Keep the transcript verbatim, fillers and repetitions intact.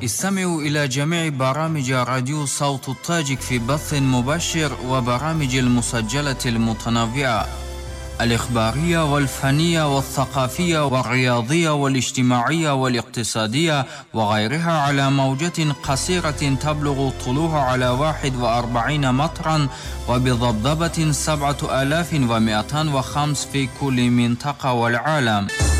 استمعوا إلى جميع برامج راديو صوت الطاجك في بث مباشر وبرامج المسجلة المتنوعة الإخبارية والفنية والثقافية والرياضية والاجتماعية والاقتصادية وغيرها على موجة قصيرة تبلغ طولها على واحد وأربعين مترا وبضبضبة سبعة آلاف ومئتان وخمس في كل منطقة والعالم.